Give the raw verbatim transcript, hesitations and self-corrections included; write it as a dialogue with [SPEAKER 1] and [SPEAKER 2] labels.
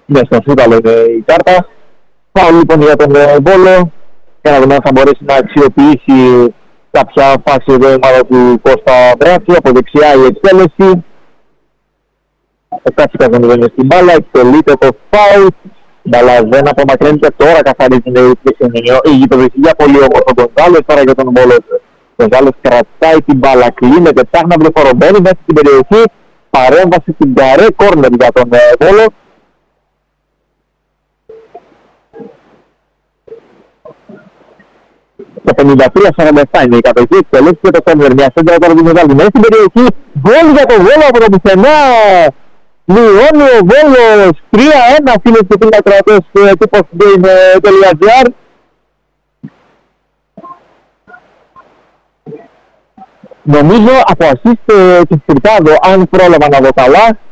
[SPEAKER 1] Ναι, στον Σούταλο είναι η κάρτα. Πάω λοιπόν για τον Βόλο για να δούμε αν θα μπορέσει να αξιοποιήσει κάποια φάση εδώ η ομάδα του Κώστα Μπράτσι. Από δεξιά η εκτέλεση. Εκάτσικα τον είναι στην μπάλα, εκτελείται το φάουλ. Μπάλα δεν απομακρύνεται, τώρα καθαρίζει η γηπεδοθυγιά, πολύ όμορφο τον Γκονζάλες. Τώρα για τον Βόλο. Ο Γκονζάλες κρατάει την μπάλα, κλείνεται, ψάχνει να βλεφορομπαίνει μέσα στην περιοχή. Παρέμβαση στην καρέ, κόρνερ για τον Βόλο. Το πενήντα τρία σαράντα επτά είναι η κατοχή, εκτελέσει και το κόρνερ. Μια σέντρα τώρα του Μεγάλου μέσα στην περιοχή. Γκολ για τον Βόλο από το πουθενά. Μειώνει ο Βόλος τρία ένα, φίλες και φίλοι ακροατές του postgame.gr. Νομίζω από assist της Φυρτάδο, αν πρόλαβα να δω καλά,